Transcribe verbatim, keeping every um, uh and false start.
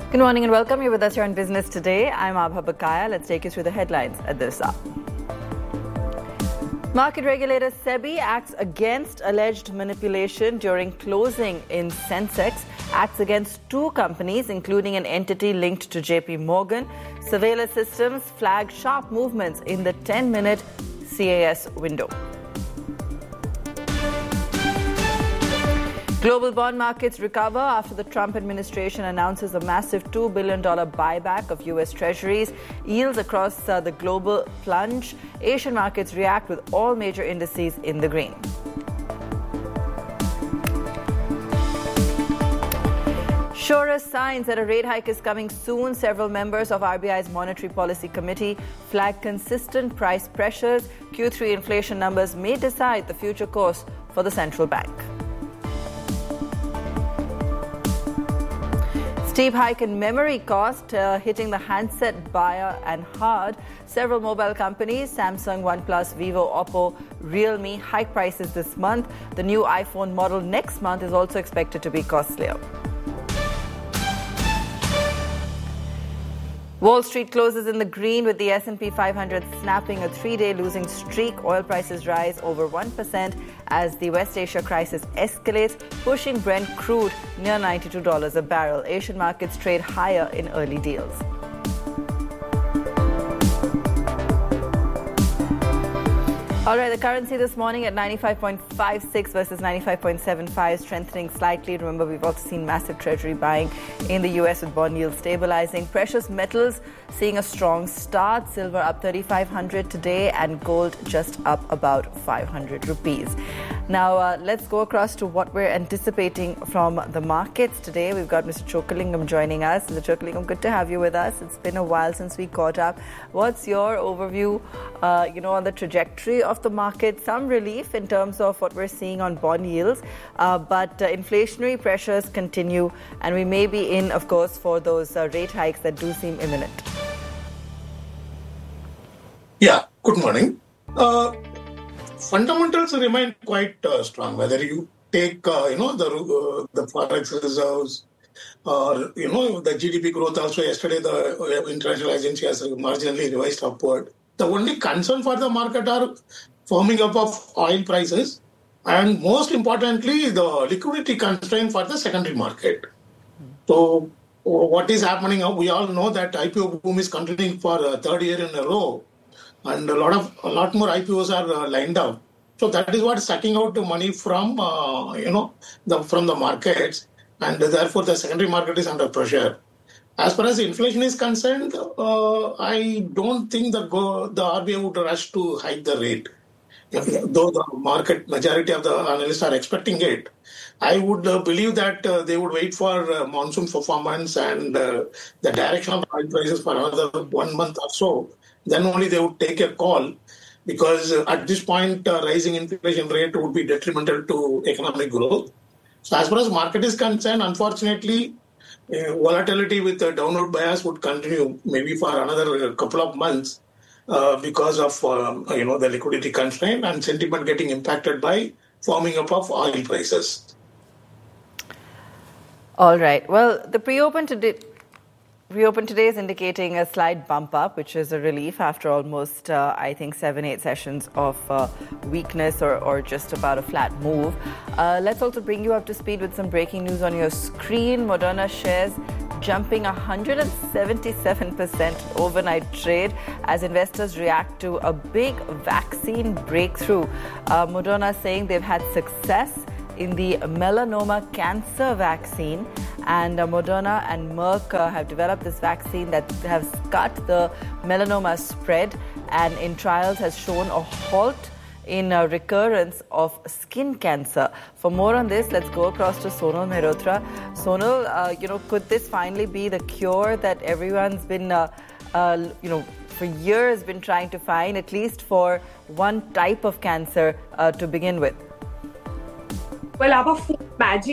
Good morning and welcome. You're with us here on Business Today. I'm Abha Bakaya. Let's take you through the headlines at this hour. Market regulator SEBI acts against alleged manipulation during closing in Sensex, acts against two companies, including an entity linked to J P Morgan. Surveillance systems flag sharp movements in the ten-minute C A S window. Global bond markets recover after the Trump administration announces a massive two billion dollars buyback of U S Treasuries. Yields across uh, the global plunge. Asian markets react with all major indices in the green. Surest signs that a rate hike is coming soon. Several members of R B I's Monetary Policy Committee flag consistent price pressures. Q three inflation numbers may decide the future course for the central bank. Steep hike in memory cost uh, hitting the handset buyer and hard. Several mobile companies, Samsung, OnePlus, Vivo, Oppo, Realme, hike prices this month. The new iPhone model next month is also expected to be costlier. Wall Street closes in the green with the S and P five hundred snapping a three-day losing streak. Oil prices rise over one percent as the West Asia crisis escalates, pushing Brent crude near ninety-two dollars a barrel. Asian markets trade higher in early deals. All right, the currency this morning at ninety-five point five six versus ninety-five point seven five, strengthening slightly. Remember, we've also seen massive treasury buying in the U S with bond yields stabilizing. Precious metals seeing a strong start. Silver up thirty-five hundred today and gold just up about five hundred rupees. Now, uh, let's go across to what we're anticipating from the markets today. We've got Mister Chockalingam joining us. Mister Chockalingam, good to have you with us. It's been a while since we caught up. What's your overview, uh, you know, on the trajectory of the market? Some relief in terms of what we're seeing on bond yields, uh, but uh, inflationary pressures continue, and we may be in, of course, for those uh, rate hikes that do seem imminent. Yeah, good morning. Uh, fundamentals remain quite uh, strong. Whether you take, uh, you know, the uh, the forex reserves, or you know, the G D P growth. Also, yesterday the international agency has marginally revised upward. The only concern for the market are firming up of oil prices, and most importantly, the liquidity constraint for the secondary market. So, what is happening? We all know that I P O boom is continuing for a third year in a row, and a lot of a lot more I P Os are uh, lined up. So that is what is sucking out the money from uh, you know the from the markets, and therefore the secondary market is under pressure. As far as inflation is concerned, uh, I don't think the go, the R B I would rush to hike the rate. Though the market majority of the analysts are expecting it, I would uh, believe that uh, they would wait for uh, monsoon performance and uh, the direction of oil prices for another one month or so. Then only they would take a call, because uh, at this point, uh, rising inflation rate would be detrimental to economic growth. So as far as market is concerned, unfortunately, uh, volatility with a downward bias would continue maybe for another couple of months. Uh, because of um, you know the liquidity constraint and sentiment getting impacted by firming up of oil prices. All right. Well, the pre-open today, pre-open today is indicating a slight bump up, which is a relief after almost, uh, I think, seven, eight sessions of uh, weakness or, or just about a flat move. Uh, let's also bring you up to speed with some breaking news on your screen. Moderna shares jumping one hundred seventy-seven percent overnight trade as investors react to a big vaccine breakthrough. Uh, Moderna saying they've had success in the melanoma cancer vaccine, and uh, Moderna and Merck uh, have developed this vaccine that has cut the melanoma spread and in trials has shown a halt in uh, recurrence of skin cancer. For more on this, let's go across to Sonal Mehrotra. Sonal, uh, you know, could this finally be the cure that everyone's been, uh, uh, you know, for years been trying to find, at least for one type of cancer uh, to begin with? Well, our food magic